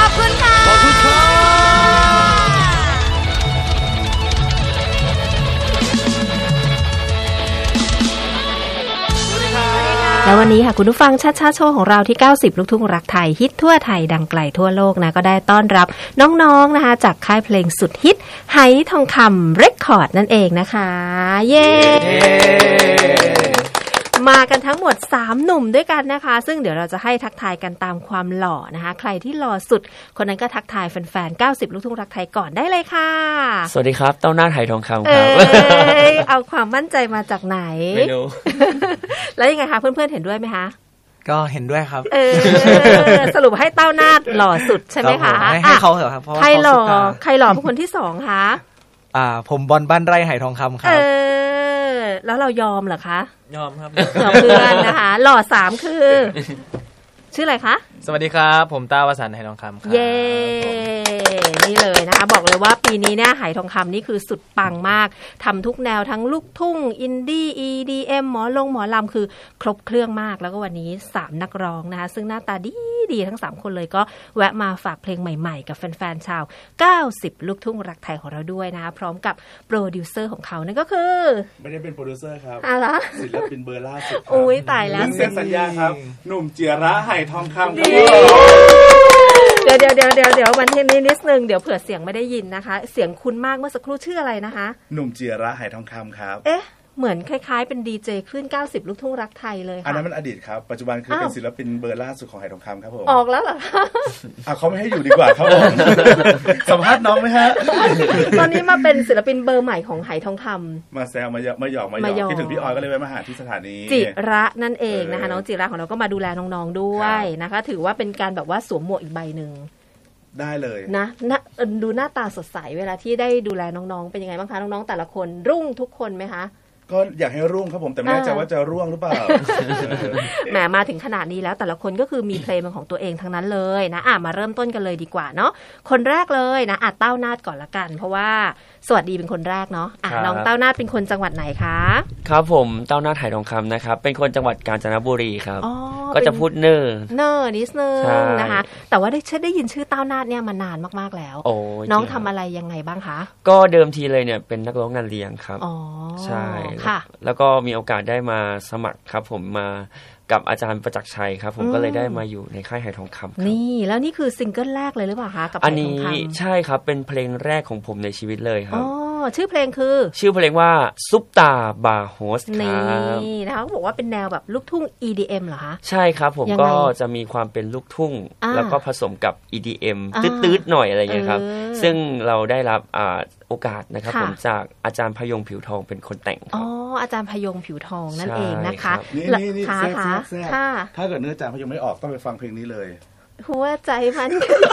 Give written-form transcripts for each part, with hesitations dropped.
อบคุณค่ะขอบคุณค่ะแล้ววันนี้ค่ะคุณผู้ฟังชัดๆโชว์ของเราที่90ลูกทุ่งรักไทยฮิตทั่วไทยดังไกลทั่วโลกนะก็ได้ต้อนรับน้องๆนะคะจากค่ายเพลงสุดฮิตไหทองคำเรคคอร์ดนั่นเองนะคะเย้มากันทั้งหมด3หนุ่มด้วยกันนะคะซึ่งเดี๋ยวเราจะให้ทักทายกันตามความหล่อนะคะใครที่หล่อสุดคนนั้นก็ทักทายแฟนๆ90ลูกทุ่งรักไทยก่อนได้เลยค่ะสวัสดีครับเต้าหน้าไหทองคำครับเอาความมั่นใจมาจากไหนไม่รู้แล้วยังไงคะเพื่อนๆเห็นด้วยไหมคะก็เห็นด้วยครับสรุปให้เต้าหน้าหล่อสุดใช่ไหมคะให้เขาเถอะครับเพราะว่าใครหล่อเป็นคนที่2คะผมบอลบ้านไร่ไหทองคำครับแล้วเรายอมเหรอคะยอมครับยอมเพื่อนนะคะหล่อ3คือชื่ออะไรคะสวัสดีครับผมต้าวสันต์ไหทองคำครับเย้นี่เลยนะคะบอกเลยว่าปีนี้เนี่ยไหทองคำนี่คือสุดปังมากทำทุกแนวทั้งลูกทุ่งอินดี้ EDM หมอลำคือครบเครื่องมากแล้วก็วันนี้3นักร้องนะคะซึ่งหน้าตาดีทั้ง3คนเลยก็แวะมาฝากเพลงใหม่ๆกับแฟนๆชาว90ลูกทุ่งรักไทยของเราด้วยนะคะพร้อมกับโปรดิวเซอร์ของเขานั่นก็คือไม่ได้เป็นโปรดิวเซอร์ครับศิลปินเบอร์ล่าสุดอุ้ยตายแล้วเซ็นสัญญาครับหนุ่มเจียระไหทองคำเดี๋ยวมันเทนนิดนึงเดี๋ยวเผื่อเสียงไม่ได้ยินนะคะเสียงคุ้นมากเมื่อสักครู่ชื่ออะไรนะคะหนุ่มเจียระไหทองคำครับเอ๊ะเหมือนคล้ายๆเป็นดีเจคลื่น90ลูกทุ่งรักไทยเลยค่ะอันนั้นมันอดีตครับปัจจุบันคือเป็นศิลปินเบอร์ล่าสุดของไหทองคำครับผมออกแล้วเหรอคะเขาไม่ให้อยู่ดีกว่าครับผมสัมภาษณ์น้องไหมฮะตอนนี้มาเป็นศิลปินเบอร์ใหม่ของไหทองคำมาแซวมาหยอกคิดถึงพี่ออยก็เลยไปมาหาที่สถานีจิระนั่นเองนะคะน้องจิระของเราก็มาดูแลน้องๆด้วยนะคะถือว่าเป็นการแบบว่าสวมหมวกอีกใบนึงได้เลยนะดูหน้าตาสดใสเวลาที่ได้ดูแลน้องๆเป็นยังไงบ้างคะน้องๆแต่ละคนรุ่งทุกคนไหมคะก็อยากให้รุ่งครับผมแต่ไม่แน่ใจว่าจะร่วงหรือเปล่าแหมมาถึงขนาดนี้แล้วแต่ละคนก็คือมีเพลงเป็นของตัวเองทั้งนั้นเลยนะมาเริ่มต้นกันเลยดีกว่าเนาะคนแรกเลยนะเต้านาฏก่อนละกันเพราะว่าสวัสดีเป็นคนแรกเนาะน้องเต้านาฏเป็นคนจังหวัดไหนคะครับผมเต้านาฏไหทองคำนะครับเป็นคนจังหวัดกาญจนบุรีครับก็จะพูดเนอนิดนึงนะคะแต่ว่าได้ยินชื่อเต้านาฏเนี่ยมานานมากๆแล้วน้องทำอะไรยังไงบ้างคะก็เดิมทีเลยเนี่ยเป็นนักร้องงานเลี้ยงครับใช่แล้วก็มีโอกาสได้มาสมัครครับผมมากับอาจารย์ประจักษ์ชัยครับผมก็เลยได้มาอยู่ในค่ายไหทองคำครับนี่แล้วนี่คือซิงเกิลแรกเลยหรือเปล่าคะกับไหทองคำอันนี้ใช่ครับเป็นเพลงแรกของผมในชีวิตเลยครับชื่อเพลงคือชื่อเพลงว่าซุปตาบาร์โฮสครับนี่นะคะเขาบอกว่าเป็นแนวแบบลูกทุ่ง EDM เหรอคะใช่ครับผมก็จะมีความเป็นลูกทุ่งแล้วก็ผสมกับ EDM ตืดๆหน่อยอะไรอย่างเงี้ยครับซึ่งเราได้รับโอกาสนะครับผมจากอาจารย์พยงผิวทองเป็นคนแต่งครับอาจารย์พยงผิวทองนั่นเองนะคะนี่ค่ะถ้าเกิดเนื้ออาจารย์พยงไม่ออกต้องไปฟังเพลงนี้เลยหัวใจมัน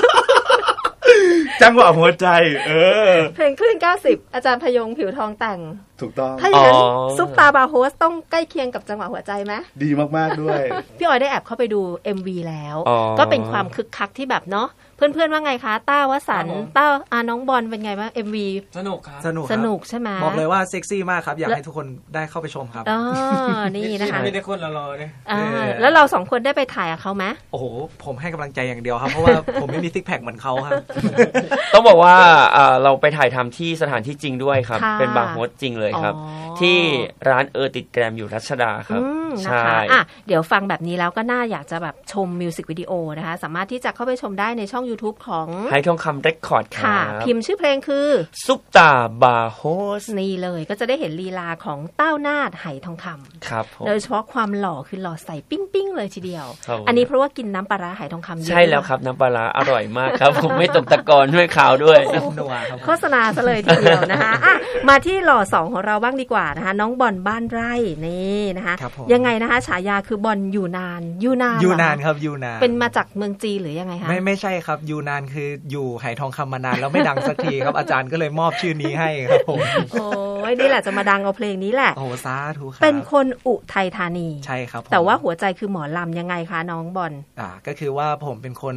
จังหวะหัวใจเพลงคลื่น90อาจารย์พยงผิวทองแต่งถูกต้องถ้าอย่างนั้นซุปตาบาร์โฮสต้องใกล้เคียงกับจังหวะหัวใจไหมดีมากๆด้วยพี่ออยได้แอบเข้าไปดู MV แล้วก็เป็นความคึกคักที่แบบเนาะเพื่อนๆว่าไงคะต้าวสันต์ต้าน้องบอลเป็นไงบ้าง MV สนุกครับสนุกใช่ไหมบอกเลยว่าเซ็กซี่มากครับอยากให้ทุกคนได้เข้าไปชมครับนี่นะคะไม่ได้คนรอเนี่ยแล้วเรา2คนได้ไปถ่ายกับเขาไหมโอ้โหผมให้กำลังใจอย่างเดียวครับเพราะว่าผมไม่มีซิกแพคเหมือนเขาครับต้องบอกว่าเราไปถ่ายทำที่สถานที่จริงด้วยครับเป็นบาร์โฮสจริงเลยครับที่ร้านติดแกรมอยู่รัชดาครับใช่เดี๋ยวฟังแบบนี้แล้วก็น่าอยากจะแบบชมมิวสิกวิดีโอนะคะสามารถที่จะเข้าไปชมได้ในช่อง YouTube ของไหทองคำเรคคอร์ดค่ะพิมพ์ชื่อเพลงคือซุปตาบาร์โฮสนี่เลยก็จะได้เห็นลีลาของเต้านาฏไหทองคำครับโดยเฉพาะความหล่อคือหล่อใสปิ้งๆเลยทีเดียวอันนี้เพราะว่ากินน้ำปลาร้าไหทองคำเยอะใช่แล้วครับน้ำปลาร้าอร่อยมากครับผมไม่ตกตะกอนไม่ขาวด้วยโฆษณาซะเลยทีเดียวนะคะมาที่หล่อ2ของเราบ้างดีกว่านะคะน้องบอลบ้านไร่นี่นะคะยังไงนะคะฉายาคือบอลอยู่นานครับอยู่นานเป็นมาจากเมืองจีนหรือยังไงคะไม่ใช่ครับอยู่นานคืออยู่ไหทองคำมานานแล้วไม่ดังสักทีครับอาจารย์ก็เลยมอบชื่อนี้ให้ครับผมโอ้ยนี่แหละจะมาดังเอาเพลงนี้แหละโอ้สาธุครับเป็นคนอุทัยธานีใช่ครับแต่ว่าหัวใจคือหมอลำยังไงคะน้องบอลก็คือว่าผมเป็นคน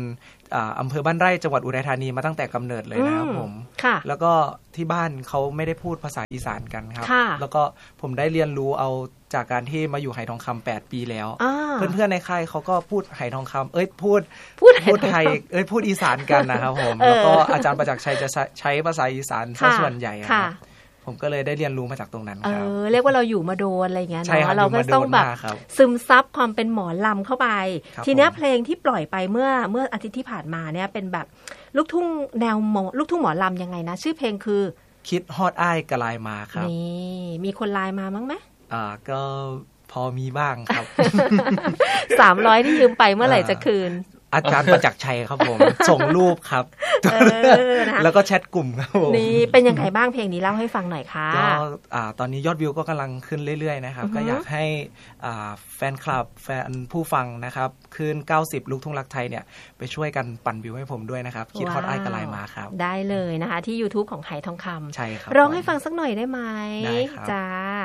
อำเภอบ้านไร่จังหวัดอุทัยธานีมาตั้งแต่กำเนิดเลยนะครับผมแล้วก็ที่บ้านเขาไม่ได้พูดภาษาอีสานกันครับแล้วก็ผมได้เรียนรู้เอาจากการที่มาอยู่ไหทองคำ8 ปีแล้วเพื่อนๆในค่ายเขาก็พูดไหทองคำพูดไทยพูดอีสานกันนะครับผมแล้วก็อาจารย์ประจักษ์ชัยจะใช้ภาษาอีสานซะส่วนใหญ่ครับผมก็เลยได้เรียนรู้มาจากตรงนั้นครับเรียกว่าเราอยู่มาโดนอะไรอย่างเงี้ยเนาะเราก็ต้องแบบซึมซับความเป็นหมอลำเข้าไปทีนี้เพลงที่ปล่อยไปเมื่ออาทิตย์ที่ผ่านมาเนี่ยเป็นแบบลูกทุ่งแนวลูกทุ่งหมอลำยังไงนะชื่อเพลงคือคิดฮอดอ้ายกะลายมาครับนี่มีคนไลน์มามั้งไหมก็พอมีบ้างครับ 300ที่ยืมไปเมื่อไหร่จะคืนอาจารย์ประจักษ์ชัยครับผมส่งรูปครับแล้วก็แชทกลุ่มครับผมนี่เป็นยังไงบ้างเพลงนี้เล่าให้ฟังหน่อยค่ะก็ตอนนี้ยอดวิวก็กำลังขึ้นเรื่อยๆนะครับก็อยากให้แฟนคลับแฟนผู้ฟังนะครับขึ้น90ลูกทุ่งรักไทยเนี่ยไปช่วยกันปั่นวิวให้ผมด้วยนะครับคิดฮอตไอ้กะลายมาครับได้เลยนะคะที่ YouTube ของไหทองคำใช่ครับร้องให้ฟังสักหน่อยได้ไหมได้ครับจ้า